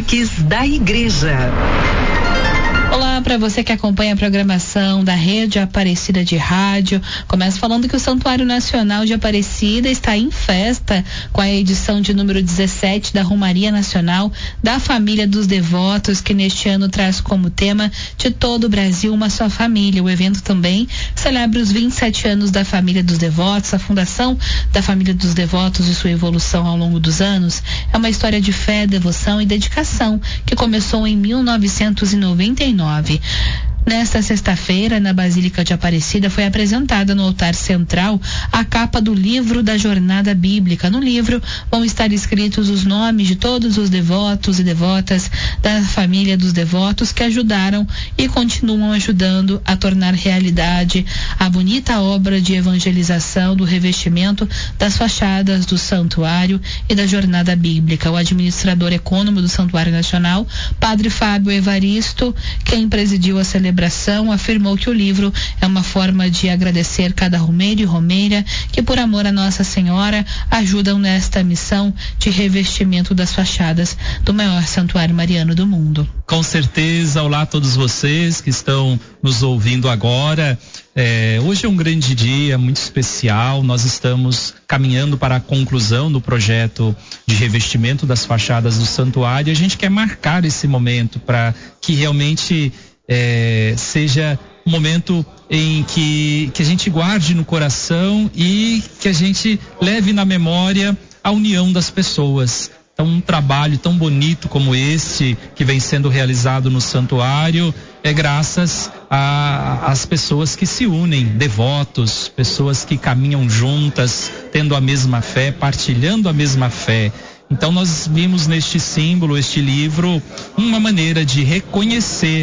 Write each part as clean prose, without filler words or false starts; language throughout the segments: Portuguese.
destaques da igreja. Olá para você que acompanha a programação da Rede Aparecida de Rádio. Começo falando que o Santuário Nacional de Aparecida está em festa com a edição de número 17 da Romaria Nacional da Família dos Devotos, que neste ano traz como tema de todo o Brasil uma só família. O evento também celebra os 27 anos da Família dos Devotos, a fundação da Família dos Devotos e sua evolução ao longo dos anos. É uma história de fé, devoção e dedicação que começou em 1999. Nesta sexta-feira, na Basílica de Aparecida, foi apresentada no altar central a capa do livro da Jornada Bíblica. No livro vão estar escritos os nomes de todos os devotos e devotas da família dos devotos que ajudaram e continuam ajudando a tornar realidade a bonita obra de evangelização do revestimento das fachadas do santuário e da Jornada Bíblica. O administrador econômico do Santuário Nacional, Padre Fábio Evaristo, quem presidiu a celebração, afirmou que o livro é uma forma de agradecer cada romeiro e romeira que, por amor a Nossa Senhora, ajudam nesta missão de revestimento das fachadas do maior santuário mariano do mundo. Com certeza. Olá a todos vocês que estão nos ouvindo agora. Hoje é um grande dia, muito especial. Nós estamos caminhando para a conclusão do projeto de revestimento das fachadas do santuário. A gente quer marcar esse momento para que realmente seja um momento em que a gente guarde no coração e que a gente leve na memória a união das pessoas. Então, um trabalho tão bonito como este que vem sendo realizado no santuário é graças às pessoas que se unem, devotos, pessoas que caminham juntas, tendo a mesma fé, partilhando a mesma fé. Então, nós vimos neste símbolo, este livro, uma maneira de reconhecer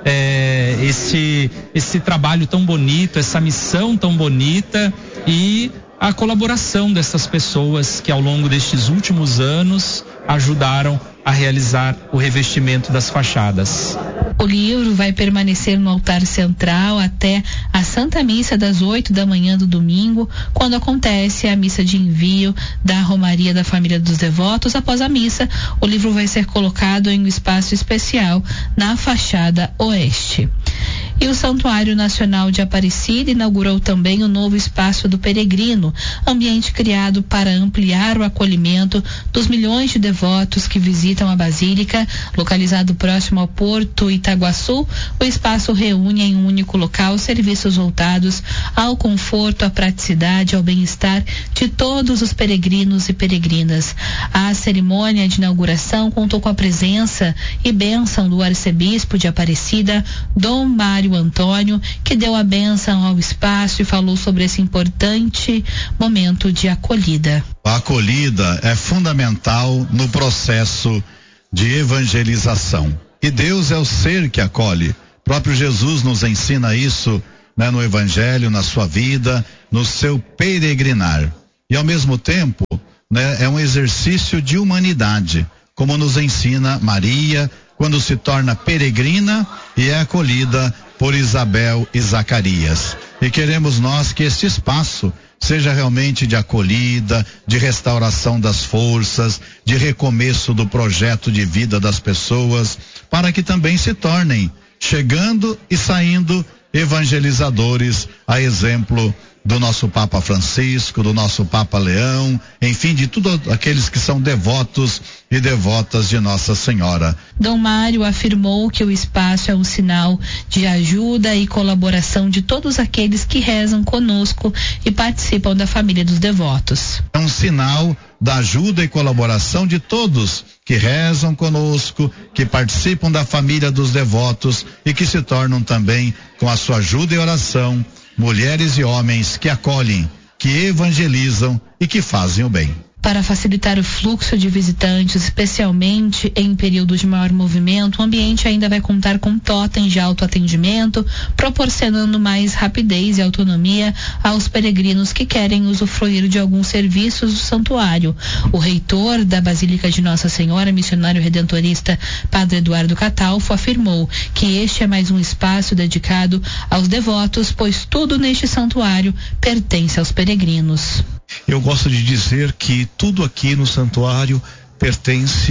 esse trabalho tão bonito, essa missão tão bonita e a colaboração dessas pessoas que ao longo destes últimos anos ajudaram a realizar o revestimento das fachadas. O livro vai permanecer no altar central até a Santa Missa das 8 da manhã do domingo, quando acontece a missa de envio da Romaria da Família dos Devotos. Após a missa, o livro vai ser colocado em um espaço especial na fachada oeste. E o Santuário Nacional de Aparecida inaugurou também o novo Espaço do Peregrino, ambiente criado para ampliar o acolhimento dos milhões de devotos que visitam a Basílica. Localizado próximo ao Porto Itaguaçu, o espaço reúne em um único local serviços voltados ao conforto, à praticidade, ao bem-estar de todos os peregrinos e peregrinas. A cerimônia de inauguração contou com a presença e bênção do arcebispo de Aparecida, Dom Mário Antônio, que deu a bênção ao espaço e falou sobre esse importante momento de acolhida. A acolhida é fundamental no processo de evangelização. E Deus é o ser que acolhe. O próprio Jesus nos ensina isso, né, no Evangelho, na sua vida, no seu peregrinar. E ao mesmo tempo, né, é um exercício de humanidade, como nos ensina Maria, quando se torna peregrina e é acolhida por Isabel e Zacarias. E queremos nós que este espaço seja realmente de acolhida, de restauração das forças, de recomeço do projeto de vida das pessoas, para que também se tornem, chegando e saindo, evangelizadores, a exemplo do nosso Papa Francisco, do nosso Papa Leão, enfim, de todos aqueles que são devotos e devotas de Nossa Senhora. Dom Mário afirmou que o espaço é um sinal de ajuda e colaboração de todos aqueles que rezam conosco e participam da família dos devotos. É um sinal da ajuda e colaboração de todos que rezam conosco, que participam da família dos devotos e que se tornam também, com a sua ajuda e oração, mulheres e homens que acolhem, que evangelizam e que fazem o bem. Para facilitar o fluxo de visitantes, especialmente em período de maior movimento, o ambiente ainda vai contar com totens de autoatendimento, proporcionando mais rapidez e autonomia aos peregrinos que querem usufruir de alguns serviços do santuário. O reitor da Basílica de Nossa Senhora, missionário redentorista Padre Eduardo Catalfo, afirmou que este é mais um espaço dedicado aos devotos, pois tudo neste santuário pertence aos peregrinos. Eu gosto de dizer que tudo aqui no santuário pertence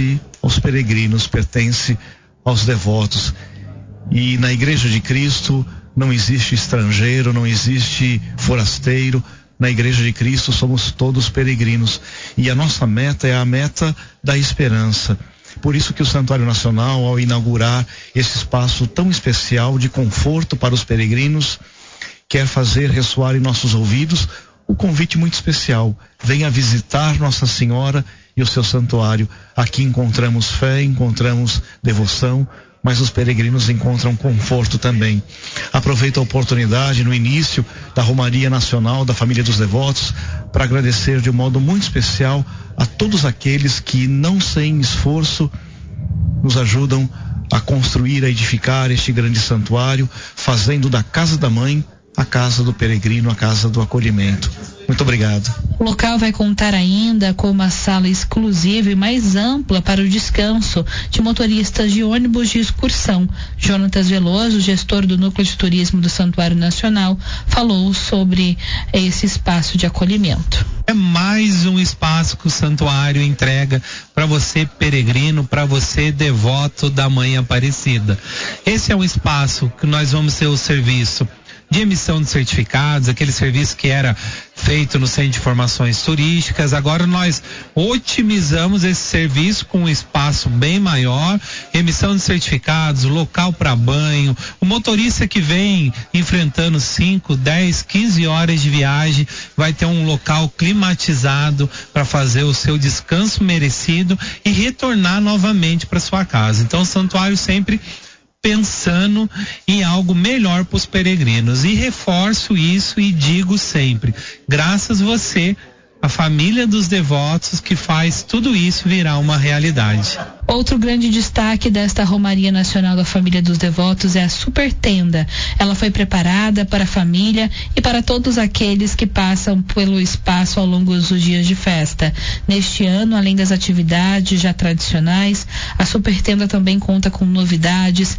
aos peregrinos, pertence aos devotos. E na Igreja de Cristo não existe estrangeiro, não existe forasteiro. Na Igreja de Cristo somos todos peregrinos. E a nossa meta é a meta da esperança. Por isso que o Santuário Nacional, ao inaugurar esse espaço tão especial de conforto para os peregrinos, quer fazer ressoar em nossos ouvidos o convite muito especial. Venha visitar Nossa Senhora e o seu santuário. Aqui encontramos fé, encontramos devoção, mas os peregrinos encontram conforto também. Aproveito a oportunidade no início da Romaria Nacional da Família dos Devotos para agradecer de um modo muito especial a todos aqueles que, não sem esforço, nos ajudam a construir, a edificar este grande santuário, fazendo da casa da mãe a casa do peregrino, a casa do acolhimento. Muito obrigado. O local vai contar ainda com uma sala exclusiva e mais ampla para o descanso de motoristas de ônibus de excursão. Jonatas Veloso, gestor do Núcleo de Turismo do Santuário Nacional, falou sobre esse espaço de acolhimento. É mais um espaço que o santuário entrega para você peregrino, para você devoto da Mãe Aparecida. Esse é um espaço que nós vamos ter o serviço de emissão de certificados, aquele serviço que era feito no Centro de Informações Turísticas. Agora nós otimizamos esse serviço com um espaço bem maior, emissão de certificados, local para banho, o motorista que vem enfrentando 5, 10, 15 horas de viagem vai ter um local climatizado para fazer o seu descanso merecido e retornar novamente para sua casa. Então o santuário sempre pensando em algo melhor para os peregrinos, e reforço isso e digo sempre, graças a você, a família dos devotos, que faz tudo isso virar uma realidade. Outro grande destaque desta Romaria Nacional da Família dos Devotos é a Super Tenda. Ela foi preparada para a família e para todos aqueles que passam pelo espaço ao longo dos dias de festa. Neste ano, além das atividades já tradicionais, a Super Tenda também conta com novidades.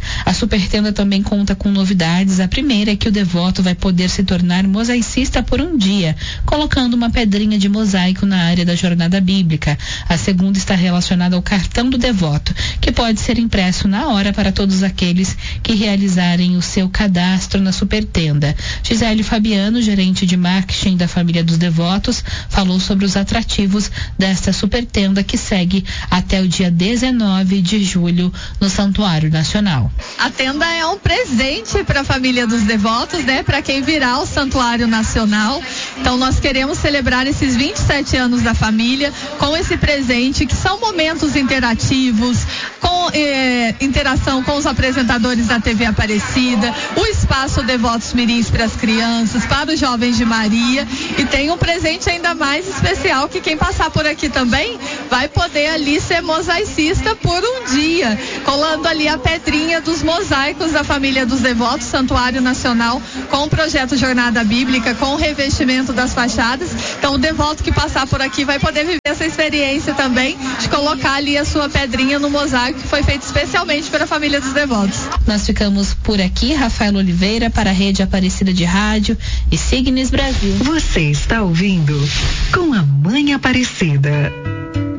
A primeira é que o devoto vai poder se tornar mosaicista por um dia, colocando uma pedrinha de mosaico na área da jornada bíblica. A segunda está relacionada ao cartão do devoto, que pode ser impresso na hora para todos aqueles que realizarem o seu cadastro na Super Tenda. Gisele Fabiano, gerente de marketing da Família dos Devotos, falou sobre os atrativos desta Super Tenda, que segue até o dia 19 de julho no Santuário Nacional. A tenda é um presente para a Família dos Devotos, né? Para quem virá ao Santuário Nacional. Então nós queremos celebrar esses 27 anos da família com esse presente, que são momentos interativos, com interação com os apresentadores da TV Aparecida, o espaço Devotos Mirins para as crianças, para os jovens de Maria, e tem um presente ainda mais especial, que quem passar por aqui também vai poder ali ser mosaicista por um dia, colando ali a pedrinha dos mosaicos da Família dos Devotos, Santuário Nacional, com o projeto Jornada Bíblica, com o revestimento das fachadas. Então o devoto que passar por aqui vai poder viver essa experiência também, de colocar ali a sua pedrinha no mosaico, que foi feito especialmente para a Família dos Devotos. Nós ficamos por aqui. Rafael Oliveira para a Rede Aparecida de Rádio e Signes Brasil. Você está ouvindo Com a Mãe Aparecida.